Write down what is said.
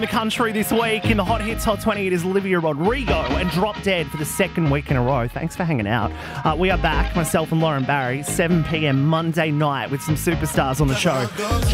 The country this week in the Hot Hits Hot 20, it is Olivia Rodrigo and Drop Dead for the second week in a row. Thanks for hanging out. We are back, myself and Lauren Barry, 7 p.m. Monday night with some superstars on the show.